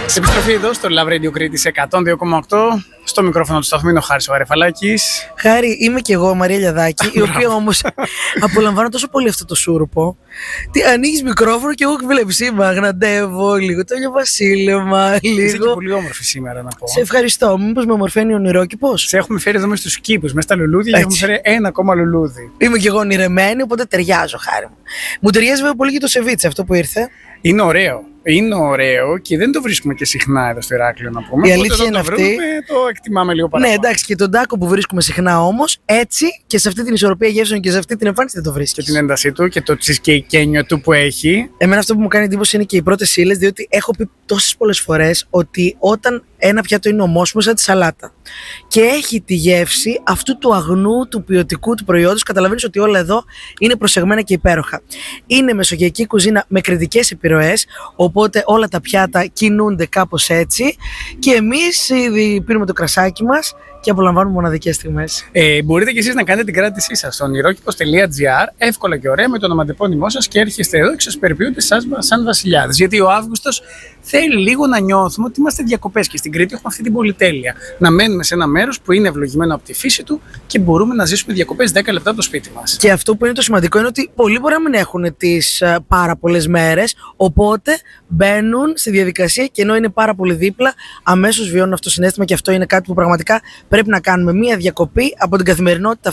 Σε επιστροφή εδώ στο Love Radio Κρήτης 102,8. Στο μικρόφωνο του σταθμού είναι ο Χάρης ο Γαρεφαλάκης. Χάρη, είμαι και εγώ, Μαρία Λιαδάκη, η οποία όμως απολαμβάνω τόσο πολύ αυτό το σούρουπο. Τι ανοίγεις μικρόφωνο και εγώ βλέπεις, γναντεύω λίγο το βασίλεμα, λίγο. Είσαι και πολύ όμορφη σήμερα, να πω. Σε ευχαριστώ. Μήπως με ομορφαίνει ο ονειρόκηπος? Σε έχουμε φέρει εδώ μέσα στους κήπους, μέσα στα λουλούδια, και έχουμε φέρει ένα ακόμα λουλούδι. Είμαι και εγώ ονειρεμένη, οπότε ταιριάζω, Χάρη μου. Μου ταιριάζει βέβαια πολύ και το σεβίτσι αυτό που ήρθε. Είναι ωραίο. Είναι ωραίο και δεν το βρίσκουμε και συχνά εδώ στο Ηράκλειο, να πούμε. Η αλήθεια είναι αυτή. Το εκτιμάμε λίγο παραπάνω. Ναι, εντάξει, και τον τάκο που βρίσκουμε συχνά όμως, έτσι και σε αυτή την ισορροπία γεύσεων και σε αυτή την εμφάνιση δεν το βρίσκεις. Και την έντασή του και το cheesecake του που έχει. Εμένα αυτό που μου κάνει εντύπωση είναι και οι πρώτες ύλες, διότι έχω πει τόσες πολλές φορές ότι όταν ένα πιάτο είναι ομόσπονο σαν τη σαλάτα και έχει τη γεύση αυτού του αγνού, του ποιοτικού, του προϊόντος, καταλαβαίνεις ότι όλα εδώ είναι προσεγμένα και υπέροχα. Είναι μεσογειακή κουζίνα με κρητικές επιρροές, οπότε όλα τα πιάτα κινούνται κάπως έτσι και εμείς ήδη πίνουμε το κρασάκι μας και απολαμβάνουμε μοναδικές στιγμές. Μπορείτε και εσείς να κάνετε την κράτησή σας στο ονειρόκηπος.gr, εύκολα και ωραία, με το ονοματεπώνυμό σας και έρχεστε εδώ και σας περιποιούνται σαν βασιλιάδες. Γιατί ο Αύγουστος θέλει λίγο να νιώθουμε ότι είμαστε διακοπές και στην Κρήτη έχουμε αυτή την πολυτέλεια. Να μένουμε σε ένα μέρος που είναι ευλογημένο από τη φύση του και μπορούμε να ζήσουμε διακοπές 10 λεπτά από το σπίτι μας. Και αυτό που είναι το σημαντικό είναι ότι πολλοί μπορεί να μην έχουν τις πάρα πολλές μέρες, οπότε μπαίνουν στη διαδικασία και ενώ είναι πάρα πολύ δίπλα, αμέσως βιώνουν αυτό το συναίσθημα και αυτό είναι κάτι που πραγματικά πρέπει να κάνουμε. Μία διακοπή από την καθημερινότητα